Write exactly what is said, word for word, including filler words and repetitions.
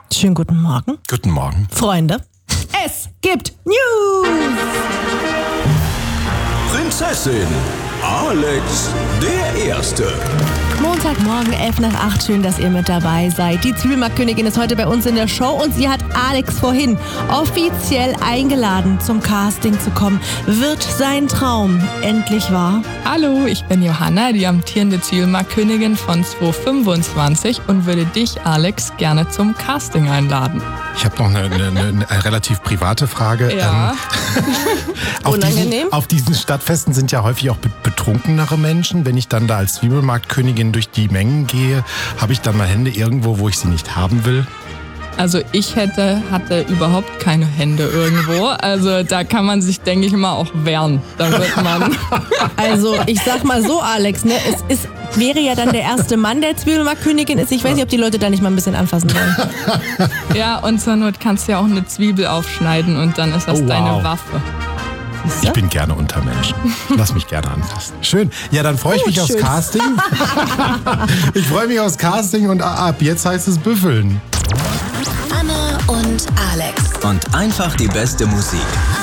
Schönen guten Morgen. Guten Morgen. Freunde, es gibt News. Prinzessin Alex der Erste. Montagmorgen, elf nach acht. Schön, dass ihr mit dabei seid. Die Zwiebelmarktkönigin ist heute bei uns in der Show und sie hat Alex vorhin offiziell eingeladen, zum Casting zu kommen. Wird sein Traum endlich wahr? Hallo, ich bin Johanna, die amtierende Zwiebelmarktkönigin von zweitausendfünfundzwanzig und würde dich, Alex, gerne zum Casting einladen. Ich habe noch eine, eine, eine relativ private Frage. Ja. Ähm, auf, Unangenehm? diesen, auf diesen Stadtfesten sind ja häufig auch be- betrunkenere Menschen. Wenn ich dann da als Zwiebelmarktkönigin durch die Mengen gehe, habe ich dann mal Hände irgendwo, wo ich sie nicht haben will? Also ich hätte, hatte überhaupt keine Hände irgendwo. Also da kann man sich, denke ich mal, auch wehren. Da wird man... Also ich sag mal so, Alex, ne, es ist, wäre ja dann der erste Mann, der Zwiebelmarktkönigin ist. Ich weiß nicht, ob die Leute da nicht mal ein bisschen anfassen wollen. Ja, und zur Not kannst du ja auch eine Zwiebel aufschneiden und dann ist das Oh, wow. deine Waffe. Ich bin gerne unter Menschen. Lass mich gerne anfassen. Schön. Ja, dann freue ich mich aufs schön. Casting. Ich freue mich aufs Casting und ab jetzt heißt es büffeln. Anna und Alex. Und einfach die beste Musik.